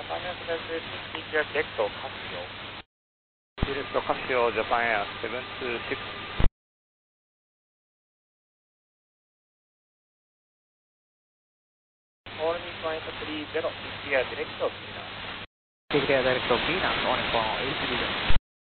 Direct Casio, Japan Air 726. All point 30, Direct Clear Direct of Milan. Clear Direct of Milan, 1.83.